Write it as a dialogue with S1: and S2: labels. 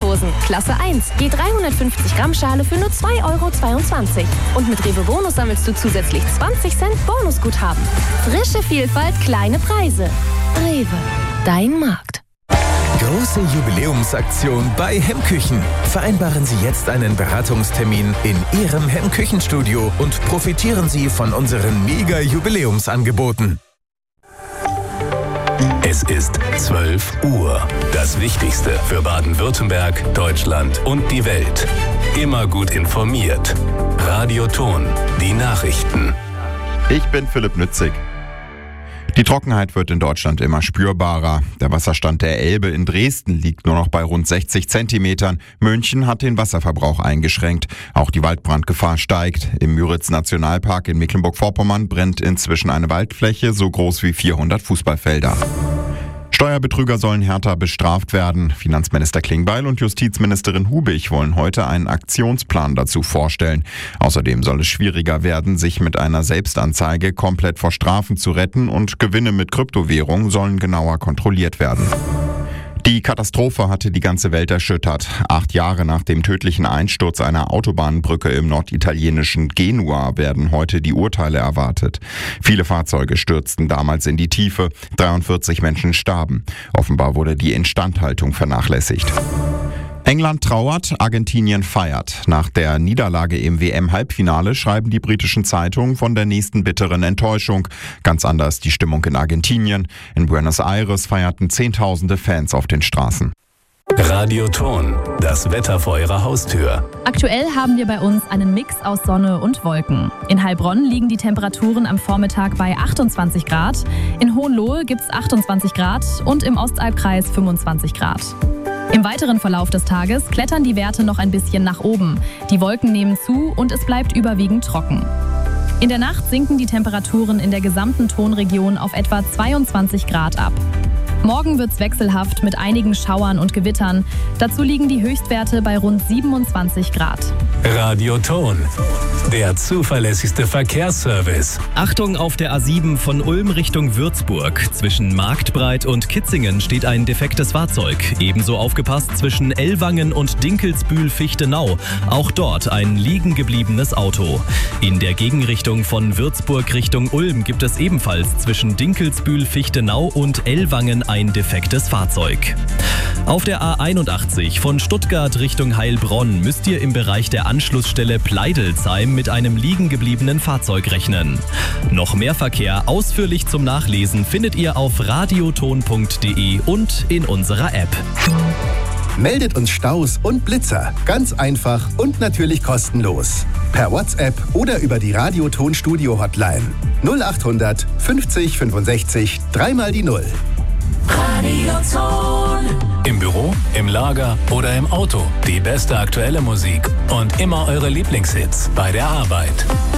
S1: Frischkäsesoßen, Klasse 1, je 350 Gramm Schale für nur 2,22 €. Und mit Rewe Bonus sammelst du zusätzlich 20 Cent Bonusguthaben. Frische Vielfalt, kleine Preise. Rewe, dein Markt.
S2: Große Jubiläumsaktion bei Hemmküchen. Vereinbaren Sie jetzt einen Beratungstermin in Ihrem Hemmküchenstudio und profitieren Sie von unseren Mega-Jubiläumsangeboten.
S3: Es ist 12 Uhr. Das Wichtigste für Baden-Württemberg, Deutschland und die Welt. Immer gut informiert. Radio Ton, die Nachrichten.
S4: Ich bin Philipp Nützig. Die Trockenheit wird in Deutschland immer spürbarer. Der Wasserstand der Elbe in Dresden liegt nur noch bei rund 60 Zentimetern. München hat den Wasserverbrauch eingeschränkt. Auch die Waldbrandgefahr steigt. Im Müritz-Nationalpark in Mecklenburg-Vorpommern brennt inzwischen eine Waldfläche so groß wie 400 Fußballfelder. Steuerbetrüger sollen härter bestraft werden. Finanzminister Klingbeil und Justizministerin Hubig wollen heute einen Aktionsplan dazu vorstellen. Außerdem soll es schwieriger werden, sich mit einer Selbstanzeige komplett vor Strafen zu retten und Gewinne mit Kryptowährung sollen genauer kontrolliert werden. Die Katastrophe hatte die ganze Welt erschüttert. 8 Jahre nach dem tödlichen Einsturz einer Autobahnbrücke im norditalienischen Genua werden heute die Urteile erwartet. Viele Fahrzeuge stürzten damals in die Tiefe. 43 Menschen starben. Offenbar wurde die Instandhaltung vernachlässigt. England trauert, Argentinien feiert. Nach der Niederlage im WM-Halbfinale schreiben die britischen Zeitungen von der nächsten bitteren Enttäuschung. Ganz anders die Stimmung in Argentinien. In Buenos Aires feierten Zehntausende Fans auf den Straßen.
S3: Radio Ton, das Wetter vor Ihrer Haustür.
S5: Aktuell haben wir bei uns einen Mix aus Sonne und Wolken. In Heilbronn liegen die Temperaturen am Vormittag bei 28 Grad. In Hohenlohe gibt es 28 Grad und im Ostalbkreis 25 Grad. Im weiteren Verlauf des Tages klettern die Werte noch ein bisschen nach oben. Die Wolken nehmen zu und es bleibt überwiegend trocken. In der Nacht sinken die Temperaturen in der gesamten Tonregion auf etwa 22 Grad ab. Morgen wird's wechselhaft mit einigen Schauern und Gewittern. Dazu liegen die Höchstwerte bei rund 27 Grad.
S3: Radio Ton, der zuverlässigste Verkehrsservice.
S6: Achtung, auf der A7 von Ulm Richtung Würzburg. Zwischen Marktbreit und Kitzingen steht ein defektes Fahrzeug. Ebenso aufgepasst zwischen Ellwangen und Dinkelsbühl-Fichtenau. Auch dort ein liegen gebliebenes Auto. In der Gegenrichtung von Würzburg Richtung Ulm gibt es ebenfalls zwischen Dinkelsbühl-Fichtenau und Ellwangen ein defektes Fahrzeug. Auf der A81 von Stuttgart Richtung Heilbronn müsst ihr im Bereich der Anschlussstelle Pleidelsheim mit einem liegen gebliebenen Fahrzeug rechnen. Noch mehr Verkehr ausführlich zum Nachlesen findet ihr auf radioton.de und in unserer App.
S7: Meldet uns Staus und Blitzer. Ganz einfach und natürlich kostenlos. Per WhatsApp oder über die Radio-Ton Studio Hotline. 0800 50 65 3 die 0.
S3: Radio Ton. Im Büro, im Lager oder im Auto. Die beste aktuelle Musik und immer eure Lieblingshits bei der Arbeit.